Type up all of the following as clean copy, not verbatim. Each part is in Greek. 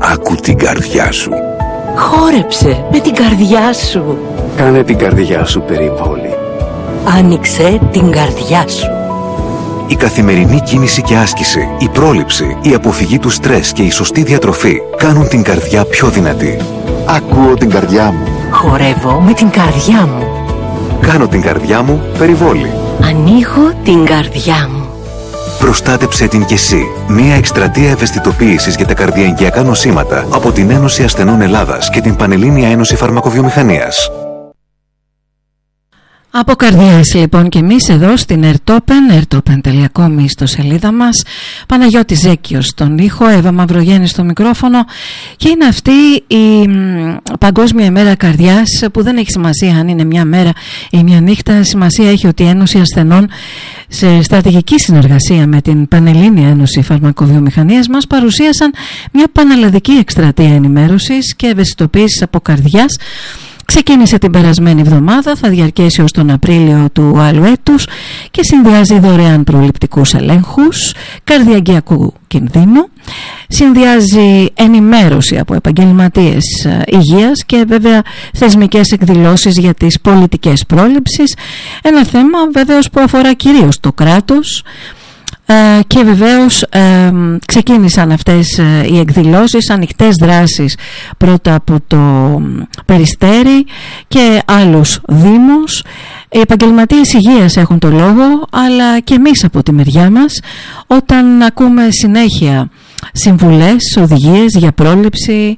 Άκου την καρδιά σου. Χόρεψε με την καρδιά σου. Κάνε την καρδιά σου περιβόλη. Άνοιξε την καρδιά σου. Η καθημερινή κίνηση και άσκηση, η πρόληψη, η αποφυγή του στρες και η σωστή διατροφή κάνουν την καρδιά πιο δυνατή. Ακούω την καρδιά μου. Χορεύω με την καρδιά μου. Κάνω την καρδιά μου περιβόλη. Ανοίγω την καρδιά μου. Προστάτεψε την κι εσύ. Μία εκστρατεία ευαισθητοποίησης για τα καρδιαγγειακά νοσήματα από την Ένωση Ασθενών Ελλάδας και την Πανελλήνια Ένωση Φαρμακοβιομηχανίας. Από καρδιές λοιπόν και εμείς εδώ στην ertopen.com στο σελίδα μας. Παναγιώτη Ζέκιος στον ήχο, Εύα Μαυρογέννη στο μικρόφωνο. Και είναι αυτή η Παγκόσμια ημέρα καρδιάς, που δεν έχει σημασία αν είναι μια μέρα ή μια νύχτα. Σημασία έχει ότι η Ένωση Ασθενών, σε στρατηγική συνεργασία με την Πανελλήνια Ένωση Φαρμακοβιομηχανίας, μας παρουσίασαν μια πανελλαδική εκστρατεία ενημέρωσης και ευαισθητοποίησης από καρδιάς. Ξεκίνησε την περασμένη εβδομάδα, θα διαρκέσει ως τον Απρίλιο του άλλου έτους και συνδυάζει δωρεάν προληπτικούς ελέγχους καρδιαγγειακού κινδύνου, συνδυάζει ενημέρωση από επαγγελματίες υγείας και βέβαια θεσμικές εκδηλώσεις για τις πολιτικές πρόληψης, ένα θέμα βεβαίως που αφορά κυρίως το κράτος. Και βεβαίως ξεκίνησαν αυτές οι εκδηλώσεις, ανοιχτές δράσεις πρώτα από το Περιστέρι και άλλους δήμους. Οι επαγγελματίες υγείας έχουν το λόγο, αλλά και εμείς από τη μεριά μας, όταν ακούμε συνέχεια συμβουλές, οδηγίες για πρόληψη,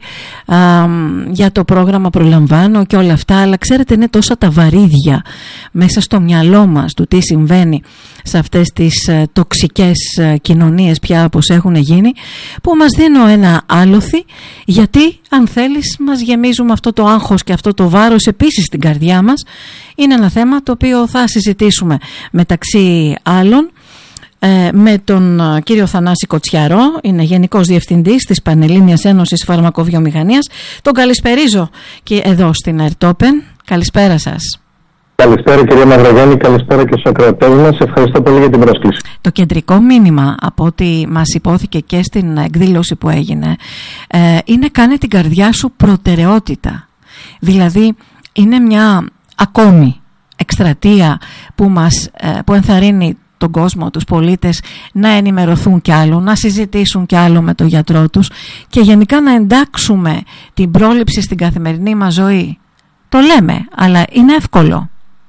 για το πρόγραμμα Προλαμβάνω και όλα αυτά, αλλά ξέρετε, είναι τόσα τα βαρύδια μέσα στο μυαλό μας του τι συμβαίνει σε αυτές τις τοξικές κοινωνίες πια όπως έχουν γίνει, που μας δίνω ένα άλοθη, γιατί αν θέλεις μας γεμίζουμε αυτό το άγχος και αυτό το βάρος επίσης στην καρδιά μας. Είναι ένα θέμα το οποίο θα συζητήσουμε μεταξύ άλλων με τον κύριο Θανάση Κοτσιαρό, είναι Γενικός Διευθυντής της Πανελλήνιας Ένωσης Φαρμακοβιομηχανίας. Τον καλησπερίζω και εδώ στην ertopen. Καλησπέρα σας. Καλησπέρα κυρία Μαυρογέννη, καλησπέρα και στους ακροατές μας. Ευχαριστώ πολύ για την πρόσκληση. Το κεντρικό μήνυμα, από ό,τι μας υπόθηκε και στην εκδήλωση που έγινε, είναι κάνε την καρδιά σου προτεραιότητα. Δηλαδή είναι μια ακόμη εκστρατεία που ενθαρρύνει τον κόσμο, τους πολίτες, να ενημερωθούν κι άλλο, να συζητήσουν κι άλλο με τον γιατρό τους και γενικά να εντάξουμε την πρόληψη στην καθημερινή μας ζωή. Το λέμε, αλλά είναι εύκολο.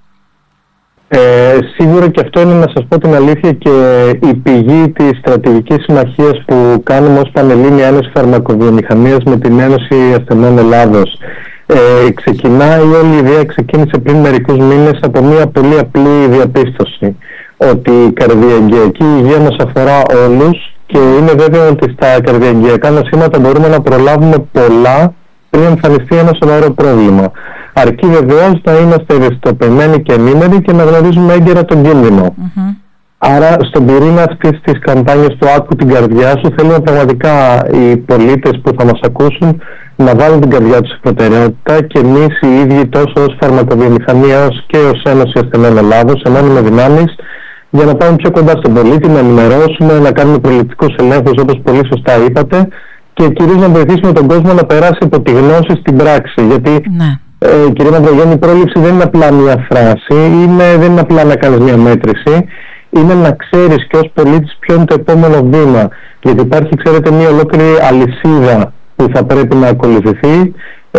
Σίγουρα και αυτό είναι, να σας πω την αλήθεια, και η πηγή της στρατηγικής συμμαχίας που κάνουμε ως Πανελλήνια Ένωση Φαρμακοβιομηχανίας με την Ένωση Ασθενών Ελλάδος. Ξεκινάει όλη η ιδέα, ξεκίνησε πριν μερικούς μήνες από μια πολύ απλή διαπίστωση, ότι η καρδιαγγειακή υγεία μας αφορά όλους και είναι βέβαιο ότι στα καρδιαγγειακά νοσήματα μπορούμε να προλάβουμε πολλά πριν εμφανιστεί ένα σοβαρό πρόβλημα. Αρκεί βεβαίως να είμαστε ευαισθητοποιημένοι και ενήμεροι και να γνωρίζουμε έγκαιρα τον κίνδυνο. Άρα στον πυρήνα αυτής της καμπάνιας του Άκου την καρδιά σου, θέλουμε πραγματικά οι πολίτες που θα μας ακούσουν να βάλουν την καρδιά τους σε προτεραιότητα και εμείς οι ίδιοι, τόσο ως φαρμακοβιομηχανία και ως Ένωση Ασθενών Ελλάδος, ενώνουμε δυνάμεις για να πάμε πιο κοντά στον πολίτη, να ενημερώσουμε, να κάνουμε προληπτικούς ελέγχους όπως πολύ σωστά είπατε, και κυρίως να βοηθήσουμε τον κόσμο να περάσει από τη γνώση στην πράξη. Γιατί κυρία Μαυρογέννη, η πρόληψη δεν είναι απλά μια φράση, δεν είναι απλά να κάνεις μια μέτρηση, είναι να ξέρεις και ως πολίτης ποιο είναι το επόμενο βήμα. Γιατί υπάρχει, ξέρετε, μια ολόκληρη αλυσίδα που θα πρέπει να ακολουθηθεί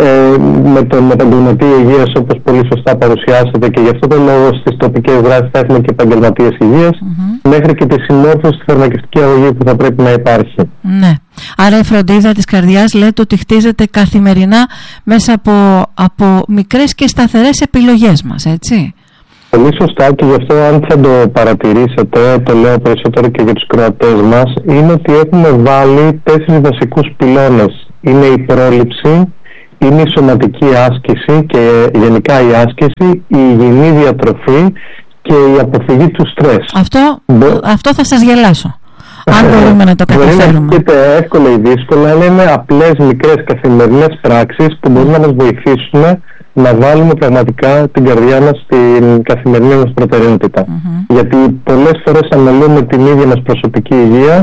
με τον επαγγελματία υγείας, όπως πολύ σωστά παρουσιάσατε, και γι' αυτό το λόγο στις τοπικές δράσεις θα έχουμε και επαγγελματίες υγείας, μέχρι και τη συμμόρφωση στη φαρμακευτική αγωγή που θα πρέπει να υπάρχει. Ναι. Άρα η φροντίδα της καρδιάς λέτε ότι χτίζεται καθημερινά μέσα από μικρές και σταθερές επιλογές μας, έτσι. Πολύ σωστά, και γι' αυτό, αν θα το παρατηρήσετε, το λέω περισσότερο και για τους κροατές μας, είναι ότι έχουμε βάλει 4 βασικούς πυλώνες. Είναι η πρόληψη, είναι η σωματική άσκηση και γενικά η άσκηση, η υγιεινή διατροφή και η αποφυγή του στρες. Αυτό θα σας γελάσω, αν μπορούμε να το καταφέρουμε. Μπορεί να είτε εύκολα ή δύσκολα, αλλά είναι απλές μικρές καθημερινές πράξεις που μπορούν να μας βοηθήσουν να βάλουμε πραγματικά την καρδιά μας στην καθημερινή μας προτεραιότητα. Γιατί πολλές φορές αμελούμε την ίδια μας προσωπική υγεία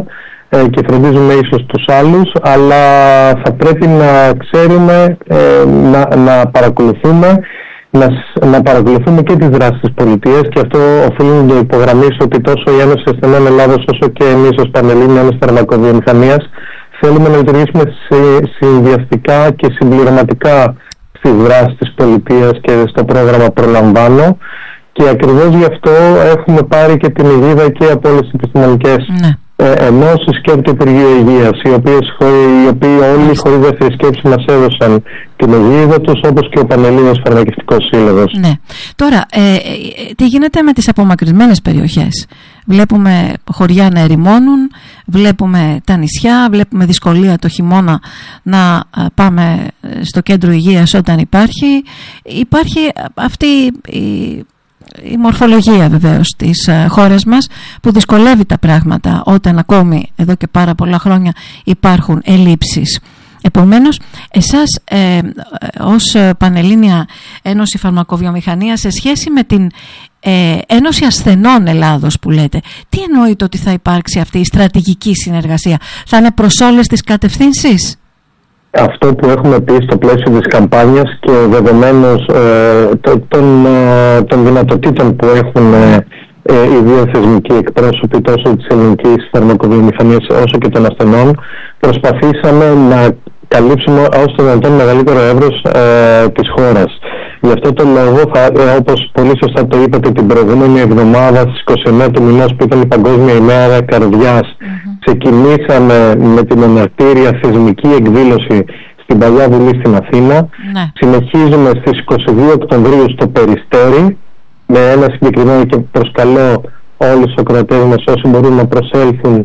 και φροντίζουμε ίσως τους άλλους, αλλά θα πρέπει να ξέρουμε να παρακολουθούμε να παρακολουθούμε και τις δράσεις της πολιτείας, και αυτό οφείλω να το υπογραμμίσω ότι τόσο η Ένωση Ασθενών Ελλάδος όσο και εμείς ως Πανελλήνια Ένωση Φαρμακοβιομηχανίας θέλουμε να λειτουργήσουμε συνδυαστικά και συμπληρωματικά στις δράσεις της πολιτείας και στο πρόγραμμα Προλαμβάνω, και ακριβώς γι' αυτό έχουμε πάρει και την ηγίδα και από όλες τις επιστημονικές ενώσεις και από το Υπουργείο Υγείας, οι οποίοι όλοι χωρίς δεύτερη σκέψη μας έδωσαν την ηγίδα τους, όπως και ο Πανελλήνιος Φαρμακευτικός Σύλλογος. Ναι. Τώρα, τι γίνεται με τις απομακρυσμένες περιοχές? Βλέπουμε χωριά να ερημώνουν, βλέπουμε τα νησιά, βλέπουμε δυσκολία το χειμώνα να πάμε στο κέντρο υγείας όταν υπάρχει αυτή η μορφολογία βεβαίως της χώρας μας, που δυσκολεύει τα πράγματα όταν ακόμη εδώ και πάρα πολλά χρόνια υπάρχουν ελλείψεις. Επομένως, εσάς ως Πανελλήνια Ένωση Φαρμακοβιομηχανίας, σε σχέση με την Ένωση Ασθενών Ελλάδος που λέτε, τι εννοείται ότι θα υπάρξει αυτή η στρατηγική συνεργασία? Θα είναι προς όλες τις κατευθύνσεις? Αυτό που έχουμε πει στο πλαίσιο της καμπάνιας και δεδομένως των δυνατοτήτων που έχουν οι δύο θεσμικοί εκπρόσωποι τόσο της ελληνικής φαρμακοβιομηχανίας όσο και των ασθενών, προσπαθήσαμε να καλύψουμε όσο το δυνατόν μεγαλύτερο εύρος της χώρας. Γι' αυτό το λόγο, όπως πολύ σωστά το είπατε, την προηγούμενη εβδομάδα στις 29 του μηνός που ήταν η Παγκόσμια ημέρα καρδιάς, ξεκινήσαμε με την εναρτήρια θεσμική εκδήλωση στην Παλιά Βουλή στην Αθήνα. Συνεχίζουμε στις 22 Οκτωβρίου στο Περιστέρι με ένα συγκεκριμένο, και προσκαλώ όλους τους ακροατές μας όσοι μπορούν να προσέλθουν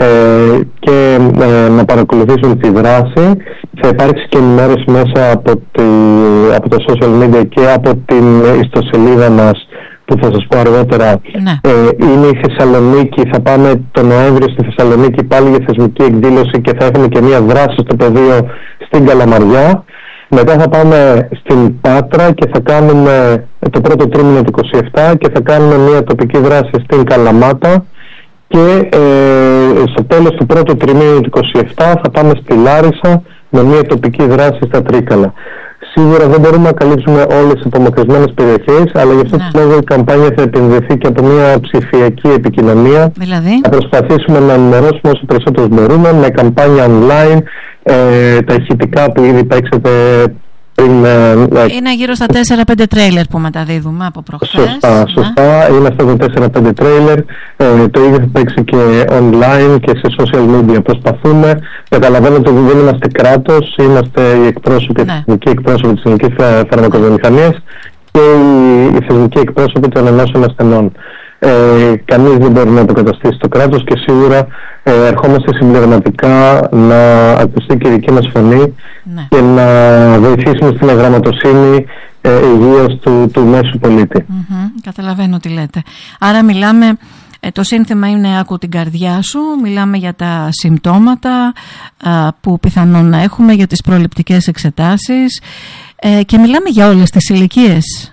και να παρακολουθήσουν τη δράση. Θα υπάρξει και ενημέρωση μέσα από τα social media και από την ιστοσελίδα μας, που θα σας πω αργότερα. Είναι η Θεσσαλονίκη, θα πάμε το Νοέμβριο στη Θεσσαλονίκη πάλι για θεσμική εκδήλωση και θα έχουμε και μια δράση στο πεδίο στην Καλαμαριά. Μετά θα πάμε στην Πάτρα και θα κάνουμε το πρώτο τρίμηνο του 27 και θα κάνουμε μια τοπική δράση στην Καλαμάτα, και στο τέλος του πρώτου τριμήνου του 27 θα πάμε στη Λάρισα με μια τοπική δράση στα Τρίκαλα. Σίγουρα δεν μπορούμε να καλύψουμε όλες τις απομακρυσμένες περιοχές, αλλά γι' αυτό το λόγο η καμπάνια θα επενδυθεί και από μια ψηφιακή επικοινωνία. Δηλαδή, θα προσπαθήσουμε να ενημερώσουμε όσο περισσότερο μπορούμε με καμπάνια online, τα ηχητικά που ήδη παίξατε πριν. Είναι γύρω στα 4-5 τρέιλερ που μεταδίδουμε από προχθές. Σωστά. Είναι αυτά τα 4-5 τρέιλερ. Το ίδιο θα παίξει και online και σε social media. Προσπαθούμε. Καταλαβαίνετε ότι δεν είμαστε κράτος, είμαστε οι εκπρόσωποι, θεσμικοί εκπρόσωποι της ελληνικής φαρμακοβιομηχανίας και οι θεσμικοί εκπρόσωποι των ενώσεων ασθενών. Κανείς δεν μπορεί να αποκαταστήσει το κράτος, και σίγουρα ερχόμαστε συμπληρωματικά να ακουστεί και η δική μας φωνή και να βοηθήσουμε στην εγγραμματοσύνη υγείας του μέσου πολίτη. Καταλαβαίνω τι λέτε. Άρα μιλάμε, το σύνθημα είναι «Άκου την καρδιά σου», μιλάμε για τα συμπτώματα που πιθανόν να έχουμε, για τις προληπτικές εξετάσεις, και μιλάμε για όλες τις ηλικίες.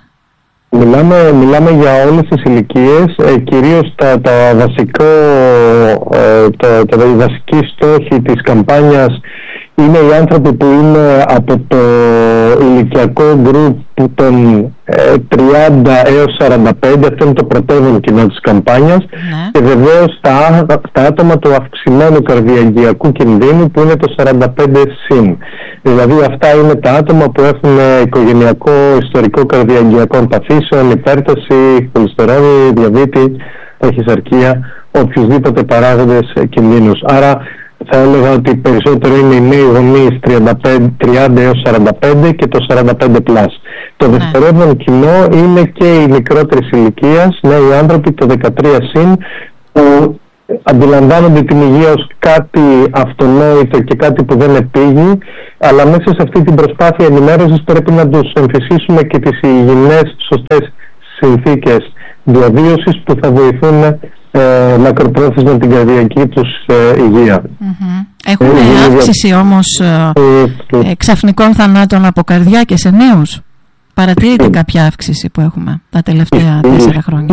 Μιλάμε για όλες τις ηλικίες, κυρίως τα βασικοί στόχοι της καμπάνιας είναι οι άνθρωποι που είναι από το ηλικιακό γκρουπ των 30 έως 45, αυτό είναι το πρωτεύον κοινό της καμπάνιας, και βεβαίως τα άτομα του αυξημένου καρδιαγγειακού κινδύνου που είναι το 45 συν. Δηλαδή αυτά είναι τα άτομα που έχουν οικογενειακό ιστορικό καρδιαγγειακών παθήσεων, υπέρταση, χολυστερόλη, διαβήτη, παχυσαρκία, οποιουσδήποτε παράγοντες κινδύνους. Άρα θα έλεγα ότι περισσότερο είναι οι νέοι γονείς 30 έως 45 και το 45 πλάς. Το δευτερεύον κοινό είναι και οι μικρότερες ηλικίας, νέοι άνθρωποι το 13 συν, που αντιλαμβάνονται την υγεία ως κάτι αυτονόητο και κάτι που δεν επήγει, αλλά μέσα σε αυτή την προσπάθεια ενημέρωσης πρέπει να τους εμφυσίσουμε και τις υγιεινές σωστές συνθήκες διαβίωσης που θα βοηθούν μακροπρόθεσμα την καρδιακή τους υγεία. Έχουμε αύξηση όμως ξαφνικών θανάτων από καρδιά και σε νέους. Παρατηρείται κάποια αύξηση που έχουμε τα τελευταία 4 χρόνια?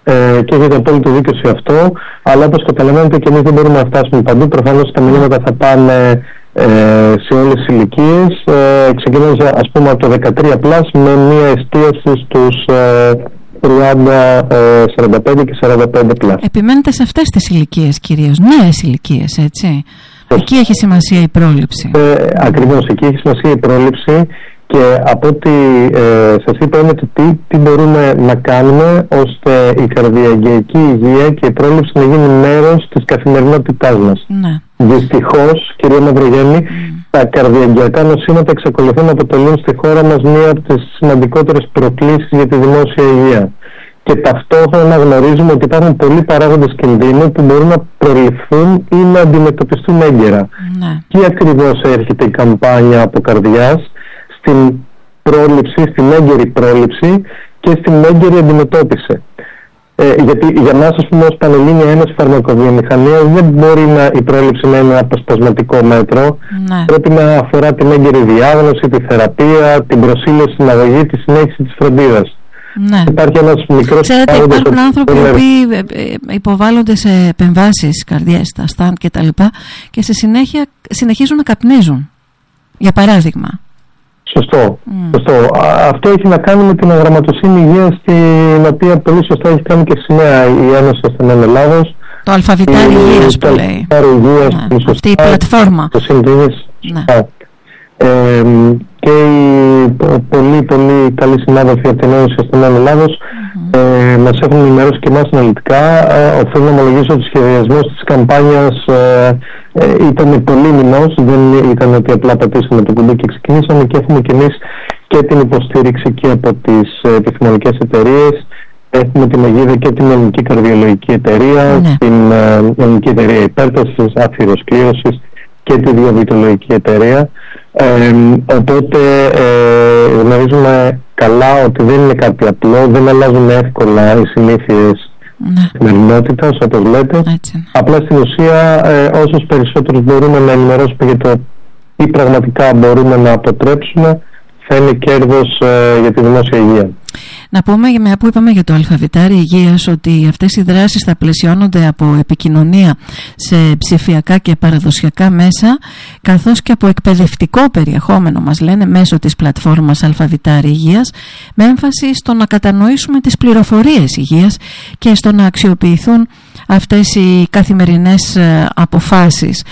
και έχετε απόλυτο δίκιο σε αυτό, αλλά όπως καταλαβαίνετε και εμείς δεν μπορούμε να φτάσουμε παντού. Προφανώς τα μηνύματα θα πάνε σε όλες τις ηλικίες, ξεκινώντας ας πούμε από το 13+, με μία εστίαση στους 30, 45 και 45+. Επιμένετε σε αυτές τις ηλικίες κυρίως, νέες ηλικίες, έτσι. Εκεί έχει σημασία η πρόληψη. Ακριβώς, εκεί έχει σημασία η πρόληψη, και από ό,τι σας είπα είναι το τι μπορούμε να κάνουμε ώστε η καρδιαγγειακή υγεία και η πρόληψη να γίνει μέρος της καθημερινότητάς μας. Ναι. Δυστυχώς, κυρία Μαυρογέννη, τα καρδιαγγειακά νοσήματα εξακολουθούν να αποτελούν στη χώρα μας μία από τις σημαντικότερες προκλήσεις για τη δημόσια υγεία. Και ταυτόχρονα γνωρίζουμε ότι υπάρχουν πολλοί παράγοντες κινδύνου που μπορούν να προληφθούν ή να αντιμετωπιστούν έγκαιρα. Ναι. Και ακριβώς έρχεται η καμπάνια από καρδιάς στην πρόληψη, στην έγκαιρη πρόληψη και στην έγκαιρη αντιμετώπιση. Γιατί για μας, ας πούμε, ως Πανελλήνια Ένωση Φαρμακοβιομηχανίας δεν μπορεί η πρόληψη να είναι ένα αποσπασματικό μέτρο. Ναι. Πρέπει να αφορά την έγκαιρη διάγνωση, τη θεραπεία, την προσήλωση στην αγωγή, τη συνέχιση της φροντίδας. Ναι. Υπάρχει ένας μικρός... Ξέρετε, υπάρχουν άνθρωποι οι οποίοι υποβάλλονται σε επεμβάσεις καρδιές, τα στάντ και τα λοιπά, και στη συνέχεια συνεχίζουν να καπνίζουν, για παράδειγμα. Σωστό. Αυτό έχει να κάνει με την αγραμματοσύνη υγείας, την οποία πολύ σωστά έχει κάνει και σήμερα η Ένωση Ασθενών Ελλάδος. Το αλφαβητάρι υγείας που λέει. Αυτή η πλατφόρμα. Και οι πολύ πολύ καλοί συνάδελφοι από την Ένωση Ασθενών Ελλάδος μας έχουν ενημερώσει και εμάς αναλυτικά. Οφείλω να ομολογήσω ότι ο σχεδιασμός της καμπάνιας ήταν πολύ μηνός, δεν ήταν ότι απλά πατήσαμε το κουμπί και ξεκινήσαμε, και έχουμε και εμείς και την υποστήριξη και από τις επιστημονικές εταιρείες. Έχουμε την αιγίδα και την Ελληνική Καρδιολογική Εταιρεία, την Ελληνική Εταιρεία Υπέρτασης, Αθυροσκλήρωσης και τη Διαβητολογική Εταιρεία. Οπότε γνωρίζουμε καλά ότι δεν είναι κάτι απλό, δεν αλλάζουν εύκολα οι συνήθειες καθημερινότητας, όπως λέτε. Απλά στην ουσία όσους περισσότερους μπορούμε να ενημερώσουμε για το τι πραγματικά μπορούμε να αποτρέψουμε, θα είναι κέρδος για τη δημόσια υγεία. Να πούμε, που είπαμε για το αλφαβητάρι υγείας, ότι αυτές οι δράσεις θα πλαισιώνονται από επικοινωνία σε ψηφιακά και παραδοσιακά μέσα, καθώς και από εκπαιδευτικό περιεχόμενο, μας λένε, μέσω της πλατφόρμας αλφαβητάρι υγείας, με έμφαση στο να κατανοήσουμε τις πληροφορίες υγείας και στο να αξιοποιηθούν αυτές οι καθημερινές αποφάσεις.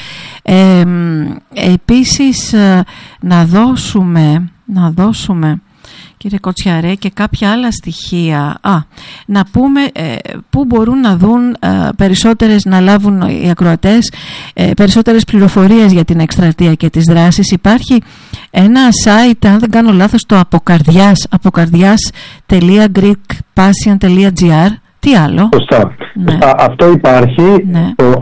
Επίσης να δώσουμε κύριε Κοτσιαρέ και κάποια άλλα στοιχεία. Να πούμε πού μπορούν να δουν να λάβουν οι ακροατές περισσότερες πληροφορίες για την εκστρατεία και τις δράσεις. Υπάρχει ένα site, αν δεν κάνω λάθος, το apokardhias.greekpassion.gr. Τι άλλο? Σωστά. Αυτό υπάρχει, το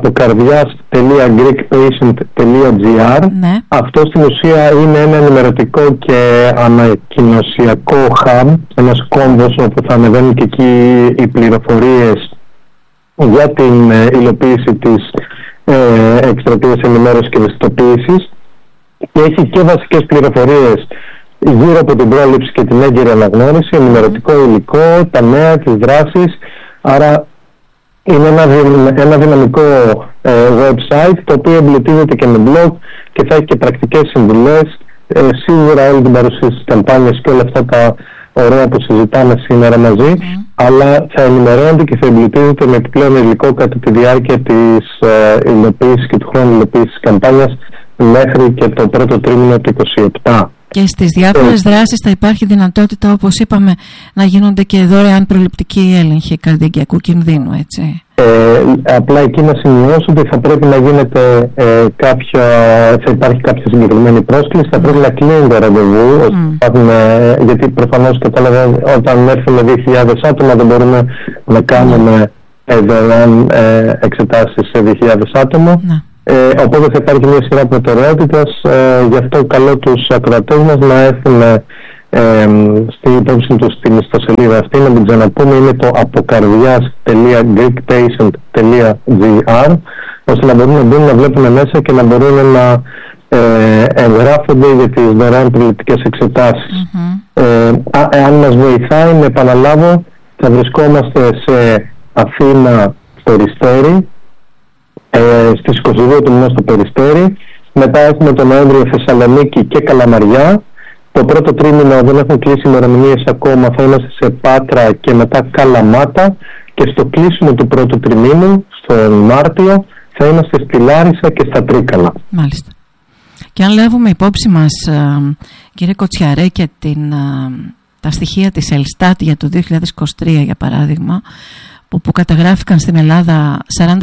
apokardhias.greekpatient.gr. Αυτό στην ουσία είναι ένα ενημερωτικό και ανακοινωσιακό hub, ένας κόμβος όπου θα ανεβαίνουν και εκεί οι πληροφορίες για την υλοποίηση της εκστρατείας ενημέρωσης και ευαισθητοποίησης, και έχει και βασικές πληροφορίες γύρω από την πρόληψη και την έγκαιρη αναγνώριση, ενημερωτικό υλικό, τα νέα, τις δράσεις. Άρα είναι ένα δυναμικό website, το οποίο εμπλουτίζεται και με blog και θα έχει και πρακτικές συμβουλές. Σίγουρα όλη την παρουσίαση της καμπάνιας και όλα αυτά τα ωραία που συζητάμε σήμερα μαζί, αλλά θα ενημερώνεται και θα εμπλουτίζεται με επιπλέον υλικό κατά τη διάρκεια της υλοποίησης και του χρόνου υλοποίησης της καμπάνιας μέχρι και το πρώτο τρίμηνο του 2027. Και στις διάφορες δράσεις θα υπάρχει δυνατότητα, όπως είπαμε, να γίνονται και δωρεάν προληπτικοί έλεγχοι καρδιαγγειακού κινδύνου, έτσι. Απλά εκεί να σημειώσω ότι θα πρέπει να γίνεται θα υπάρχει κάποια συγκεκριμένη πρόσκληση, θα πρέπει να κλείνουν τα ραντεβού, γιατί προφανώς καταλαβαίνω, όταν έρθουν 2.000 άτομα δεν μπορούμε να κάνουμε δωρεάν εξετάσεις σε 2.000 άτομα. Οπότε θα υπάρχει μια σειρά προτεραιότητας, γι' αυτό καλώ τους ακροατές μας να έρθουν στην υπόψη τους στην ιστοσελίδα αυτή, να την ξαναπούμε, είναι το apokardhias.greekpatient.gr, ώστε να μπορούν να μπουν, να βλέπουν μέσα και να μπορούν να εγγράφονται για τις δωρεάν προληπτικές εξετάσεις. Αν μας βοηθάει, να επαναλάβω, θα βρισκόμαστε σε Αθήνα, Περιστέρι, στις 22 του μηνός στο Περιστέρι. Μετά έχουμε τον Νοέμβριο Θεσσαλονίκη και Καλαμαριά. Το πρώτο τρίμηνο δεν έχουν κλείσει ημερομηνίες ακόμα, θα είμαστε σε Πάτρα και μετά Καλαμάτα. Και στο κλείσιμο του πρώτου τριμήνου, στον Μάρτιο, θα είμαστε στη Λάρισα και στα Τρίκαλα. Μάλιστα. Και αν λάβουμε υπόψη μας, κύριε Κοτσιαρέ, και τα στοιχεία της Ελστάτ για το 2023, για παράδειγμα, που καταγράφηκαν στην Ελλάδα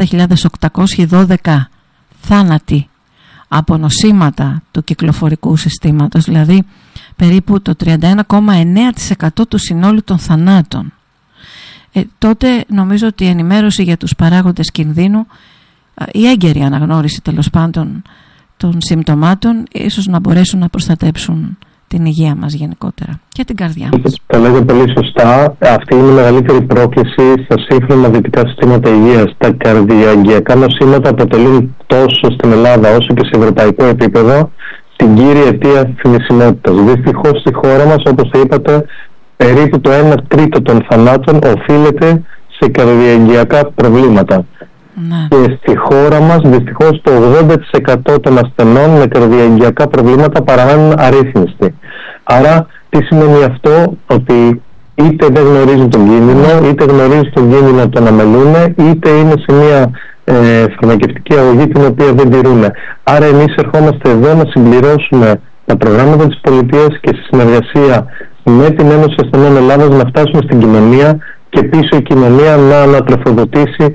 40.812 θάνατοι από νοσήματα του κυκλοφορικού συστήματος, δηλαδή περίπου το 31,9% του συνόλου των θανάτων, τότε νομίζω ότι η ενημέρωση για τους παράγοντες κινδύνου, η έγκαιρη αναγνώριση τέλος πάντων των συμπτωμάτων, ίσως να μπορέσουν να προστατέψουν την υγεία μας γενικότερα και την καρδιά μας. Το λέτε πολύ σωστά. Αυτή είναι η μεγαλύτερη πρόκληση στα σύγχρονα δυτικά συστήματα υγείας. Τα καρδιαγγειακά νοσήματα αποτελούν τόσο στην Ελλάδα όσο και σε ευρωπαϊκό επίπεδο την κύρια αιτία θνησιμότητας. Δυστυχώς στη χώρα μας, όπως το είπατε, περίπου το 1 τρίτο των θανάτων οφείλεται σε καρδιαγγειακά προβλήματα. Ναι. Και στη χώρα μας δυστυχώς το 80% των ασθενών με καρδιαγγειακά προβλήματα παραμένουν αρρύθμιστοι. Άρα τι σημαίνει αυτό? Ότι είτε δεν γνωρίζουν τον κίνδυνο, είτε γνωρίζουν τον κίνδυνο τον αμελούν, είτε είναι σε μια φαρμακευτική αγωγή την οποία δεν τηρούν. Άρα εμείς ερχόμαστε εδώ να συμπληρώσουμε τα προγράμματα της πολιτείας και στη συνεργασία με την Ένωση Ασθενών Ελλάδας να φτάσουμε στην κοινωνία και πίσω η κοινωνία να ανατροφοδοτήσει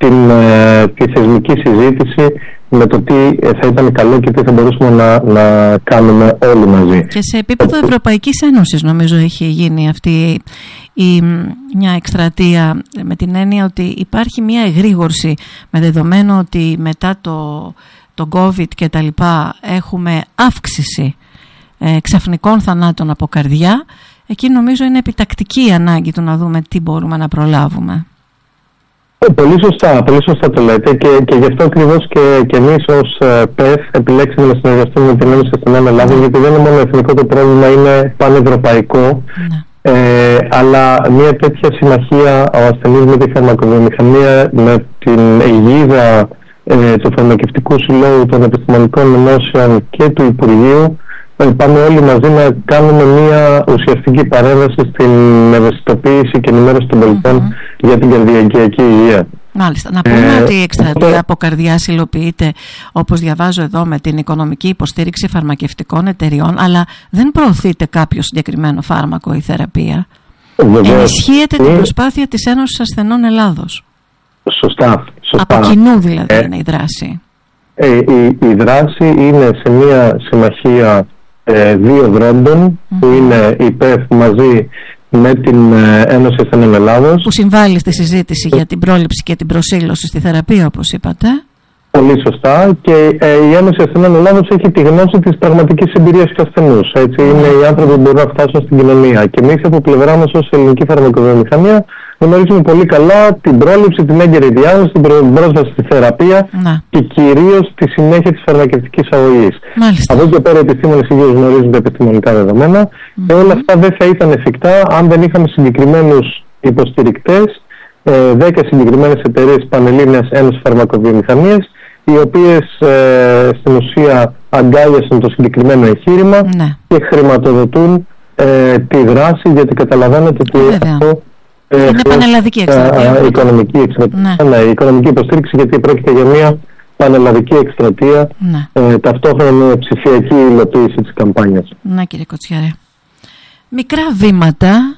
τη θεσμική συζήτηση με το τι θα ήταν καλό και τι θα μπορούσαμε να κάνουμε όλοι μαζί. Και σε επίπεδο Ευρωπαϊκής Ένωσης νομίζω έχει γίνει αυτή μια εκστρατεία, με την έννοια ότι υπάρχει μια εγρήγορση, με δεδομένο ότι μετά το COVID και τα λοιπά έχουμε αύξηση ξαφνικών θανάτων από καρδιά. Εκεί νομίζω είναι επιτακτική η ανάγκη του να δούμε τι μπορούμε να προλάβουμε. Πολύ σωστά το λέτε, και γι' αυτό ακριβώς και εμείς ως ΠΕΘ επιλέξαμε να συνεργαστούμε με την Ένωση Ασθενών Ελλάδας, γιατί δεν είναι μόνο εθνικό το πρόβλημα, είναι πανευρωπαϊκό. Ναι. Αλλά μια τέτοια συμμαχία, ο ασθενής με τη φαρμακοβιομηχανία, με την αιγίδα του Φαρμακευτικού Συλλόγου των Επιστημονικών Ενώσεων και του Υπουργείου, πάμε όλοι μαζί να κάνουμε μια ουσιαστική παρέμβαση στην ευαισθητοποίηση και ενημέρωση των πολιτών για την καρδιαγγειακή υγεία. Μάλιστα. Να πούμε ότι η εκστρατεία από καρδιάς υλοποιείται, όπως διαβάζω εδώ, με την οικονομική υποστήριξη φαρμακευτικών εταιριών, αλλά δεν προωθείται κάποιο συγκεκριμένο φάρμακο ή θεραπεία. Ενισχύεται την προσπάθεια της Ένωσης Ασθενών Ελλάδος. Σωστά. Από κοινού δηλαδή είναι η δράση. Η δράση είναι σε μια συμμαχία δύο δρόντων, που είναι η ΠΕΦ μαζί με την Ένωση Ασθενών Ελλάδος, που συμβάλλει στη συζήτηση για την πρόληψη και την προσήλωση στη θεραπεία, όπως είπατε. Πολύ σωστά. Και η Ένωση Ασθενών Ελλάδος έχει τη γνώση της πραγματικής εμπειρίας του ασθενούς. Έτσι, είναι οι άνθρωποι που μπορούν να φτάσουν στην κοινωνία. Και εμείς από πλευρά μας ως ελληνική φαρμακοβιομηχανία γνωρίζουμε πολύ καλά την πρόληψη, την έγκαιρη διάγνωση, την πρόσβαση στη θεραπεία και κυρίως τη συνέχεια της φαρμακευτικής αγωγής. Από εκεί και πέρα οι επιστήμονες υγείας γνωρίζουν τα επιστημονικά δεδομένα και όλα αυτά δεν θα ήταν εφικτά αν δεν είχαμε συγκεκριμένους υποστηρικτές, 10 συγκεκριμένες εταιρείες Πανελλήνιας Ένωσης Φαρμακοβιομηχανίας, οι οποίες στην ουσία αγκάλιασαν το συγκεκριμένο εγχείρημα και χρηματοδοτούν τη δράση, γιατί καταλαβαίνετε ότι αυτό είναι πανελλαδική εκστρατεία. Οικονομική εκστρατεία. Ναι, οικονομική υποστήριξη, γιατί πρόκειται για μια πανελλαδική εκστρατεία, ταυτόχρονα με ψηφιακή υλοποίηση της καμπάνιας. Ναι, κύριε Κοτσιαρέ. Μικρά βήματα,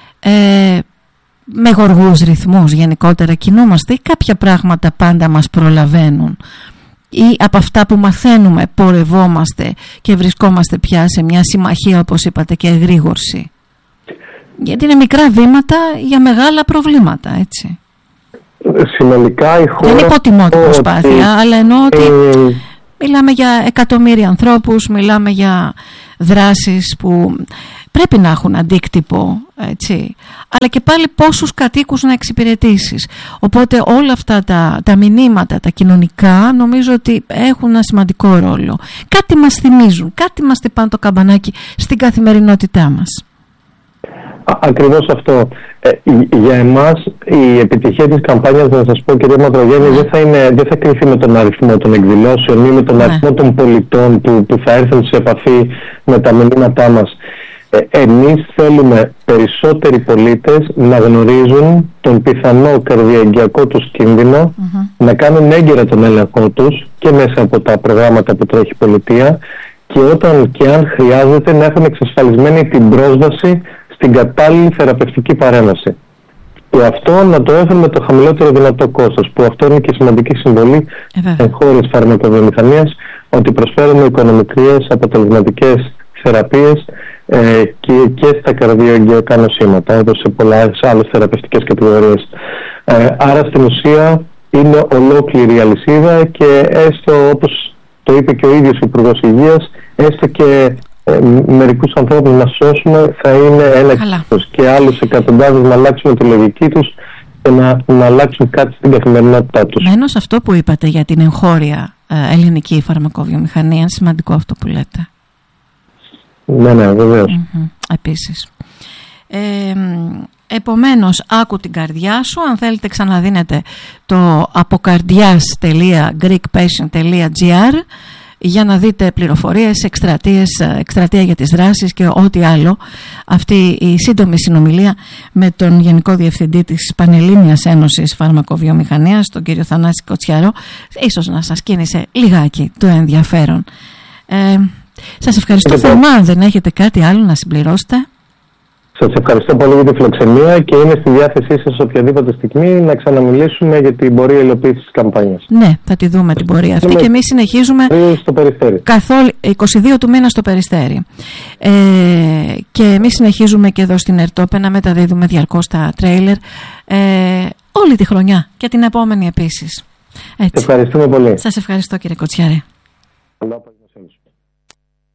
με γοργούς ρυθμούς γενικότερα κινούμαστε, ή κάποια πράγματα πάντα μας προλαβαίνουν, ή από αυτά που μαθαίνουμε πορευόμαστε και βρισκόμαστε πια σε μια συμμαχία, όπως είπατε, και εγρήγορση? Γιατί είναι μικρά βήματα για μεγάλα προβλήματα, έτσι. Συνολικά η χώρα... Δεν υποτιμώ την προσπάθεια, αλλά εννοώ ότι μιλάμε για εκατομμύρια ανθρώπους, μιλάμε για δράσεις που πρέπει να έχουν αντίκτυπο, έτσι, αλλά και πάλι πόσους κατοίκους να εξυπηρετήσεις. Οπότε όλα αυτά τα μηνύματα, τα κοινωνικά, νομίζω ότι έχουν ένα σημαντικό ρόλο. Κάτι μας θυμίζουν, κάτι μας χτυπάνε το καμπανάκι στην καθημερινότητά μας. Ακριβώς αυτό. Για εμάς η επιτυχία της καμπάνιας, να σας πω κυρία Μαυρογέννη, δεν θα κρυφθεί με τον αριθμό των εκδηλώσεων ή με τον αριθμό των πολιτών που θα έρθουν σε επαφή με τα μηνύματά μας. Εμείς θέλουμε περισσότεροι πολίτες να γνωρίζουν τον πιθανό καρδιαγγειακό τους κίνδυνο, να κάνουν έγκαιρα τον έλεγχό τους και μέσα από τα προγράμματα που τρέχει η πολιτεία, και όταν και αν χρειάζεται να έχουν εξασφαλισμένη την πρόσβαση στην κατάλληλη θεραπευτική παρέμβαση. Και αυτό να το έχουν με το χαμηλότερο δυνατό κόστος, που αυτό είναι και σημαντική συμβολή εγχώριας φαρμακοβιομηχανίας, ότι προσφέρουμε οικονομικές αποτελεσματικές θεραπείες και στα καρδιοαγγειακά νοσήματα, όπως σε πολλές άλλες θεραπευτικές κατηγορίες. Άρα στην ουσία είναι ολόκληρη η αλυσίδα, και έστω, όπως το είπε και ο ίδιος ο Υπουργός Υγείας, έστω και μερικούς ανθρώπους να σώσουμε θα είναι ένα κύκλος, και άλλους εκατοντάδες να αλλάξουμε τη λογική τους και να αλλάξουν κάτι στην καθημερινότητά τους. Μένω σε αυτό που είπατε για την εγχώρια ελληνική φαρμακοβιομηχανία, είναι σημαντικό αυτό που λέτε. Ναι, βεβαίως. Επίσης. Επομένως, άκου την καρδιά σου. Αν θέλετε, ξαναδίνετε το apokardias.greekpatient.gr για να δείτε πληροφορίες, εκστρατεία για τις δράσεις και ό,τι άλλο. Αυτή η σύντομη συνομιλία με τον Γενικό Διευθυντή της Πανελλήνιας Ένωσης Φαρμακοβιομηχανίας, τον κύριο Θανάση Κοτσιαρό, ίσως να σας κίνησε λιγάκι το ενδιαφέρον. Σας ευχαριστώ θερμά. Αν δεν έχετε κάτι άλλο να συμπληρώσετε. Σας ευχαριστώ πολύ για τη φιλοξενία, και είμαι στη διάθεσή σας οποιαδήποτε στιγμή να ξαναμιλήσουμε για την πορεία υλοποίησης της καμπάνιας. Ναι, θα τη δούμε την πορεία αυτή, και εμείς συνεχίζουμε στο Περιστέρι. Καθόλου 22 του μήνα στο Περιστέρι. Και εμείς συνεχίζουμε και εδώ στην Ερτόπεν να μεταδίδουμε διαρκώς τα τρέιλερ όλη τη χρονιά και την επόμενη επίσης. Ευχαριστούμε πολύ. Σας ευχαριστώ, κύριε Κοτσιαρέ.